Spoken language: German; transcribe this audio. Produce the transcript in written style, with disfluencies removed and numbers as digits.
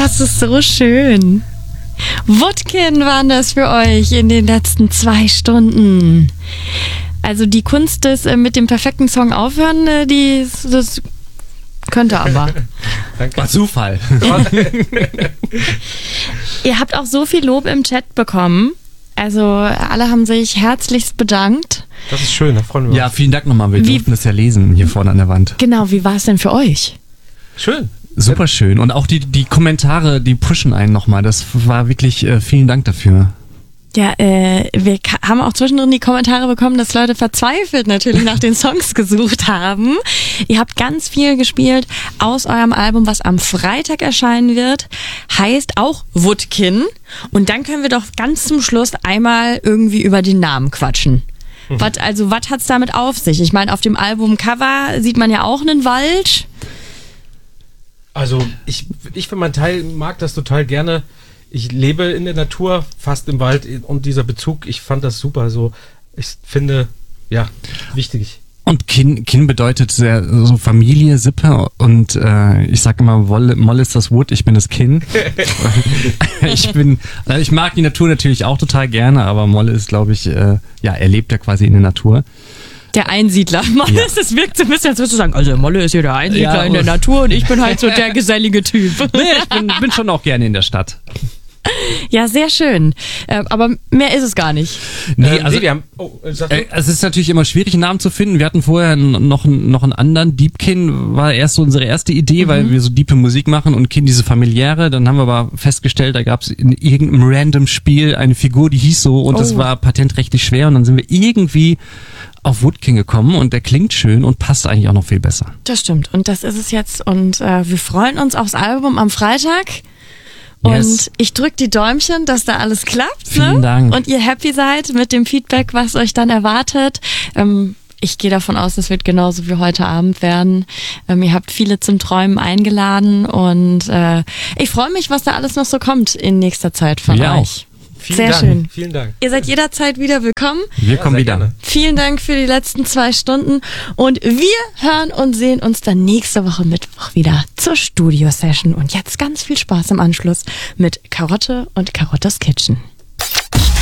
Das ist so schön. Wutkin waren das für euch in den letzten 2 Stunden. Also die Kunst des mit dem perfekten Song aufhören, das könnte aber. Danke. War Zufall. Ihr habt auch so viel Lob im Chat bekommen. Also alle haben sich herzlichst bedankt. Das ist schön, da freuen wir uns. Ja, vielen Dank nochmal. Wir durften das ja lesen hier vorne an der Wand. Genau, wie war es denn für euch? Schön. Super schön. Und auch die Kommentare, die pushen einen nochmal. Das war wirklich, vielen Dank dafür. Ja, wir haben auch zwischendrin die Kommentare bekommen, dass Leute verzweifelt natürlich nach den Songs gesucht haben. Ihr habt ganz viel gespielt aus eurem Album, was am Freitag erscheinen wird. Heißt auch Wutkin. Und dann können wir doch ganz zum Schluss einmal irgendwie über den Namen quatschen. Was hat's damit auf sich? Ich meine, auf dem Albumcover sieht man ja auch einen Wald. Also ich für meinen Teil mag das total gerne. Ich lebe in der Natur, fast im Wald, und dieser Bezug, ich fand das super. So, ich finde, ja, wichtig. Und Kin bedeutet so Familie, Sippe, und ich sage immer, Moll ist das Wood, ich bin das Kin. Ich mag die Natur natürlich auch total gerne, aber Molle ist, glaube ich, er lebt ja quasi in der Natur. Der Einsiedler. Molle ist, es wirkt so ein bisschen, als würdest du sagen, also Molle ist hier der Einsiedler in der Natur und ich bin halt so der gesellige Typ. Nee, ich bin schon auch gerne in der Stadt. Ja, sehr schön. Aber mehr ist es gar nicht. Wir haben. Es ist natürlich immer schwierig, einen Namen zu finden. Wir hatten vorher noch einen anderen. Deepkin war erst so unsere erste Idee, weil wir so diepe Musik machen und Kin diese familiäre. Dann haben wir aber festgestellt, da gab es in irgendeinem random Spiel eine Figur, die hieß so, und das war patentrechtlich schwer. Und dann sind wir irgendwie auf Wutkin gekommen und der klingt schön und passt eigentlich auch noch viel besser. Das stimmt. Und das ist es jetzt. Und wir freuen uns aufs Album am Freitag. Und ich drücke die Däumchen, dass da alles klappt. Vielen Dank. Und ihr happy seid mit dem Feedback, was euch dann erwartet. Ich gehe davon aus, es wird genauso wie heute Abend werden. Ihr habt viele zum Träumen eingeladen und ich freue mich, was da alles noch so kommt in nächster Zeit von euch. Auch. Sehr schön. Vielen Dank. Ihr seid jederzeit wieder willkommen. Wir kommen wieder. Gerne. Vielen Dank für die letzten 2 Stunden und wir hören und sehen uns dann nächste Woche Mittwoch wieder zur Studio-Session und jetzt ganz viel Spaß im Anschluss mit Karotte und Karottes Kitchen.